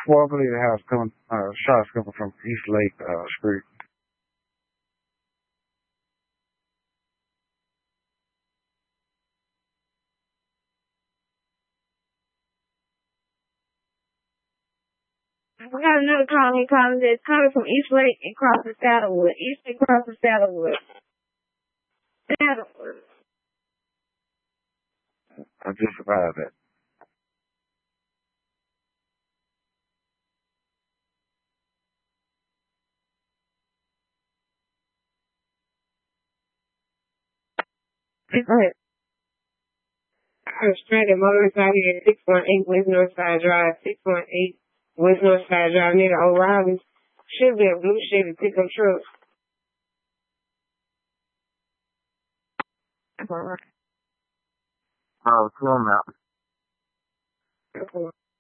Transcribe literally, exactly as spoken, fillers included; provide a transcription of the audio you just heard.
Well, I believe the house coming, uh, shots coming from East Lake, uh, Street. We got another colony calling that's coming from East Lake and crossing Saddlewood. East Lake crossing Saddlewood. Saddlewood. I just survived that. Go ahead. I was stranded motorists out here at six one eight West Northside Drive, six one eight West Northside Drive near the O'Reilly's. Should be a blue Chevy pickup truck. Oh, come on out. Okay.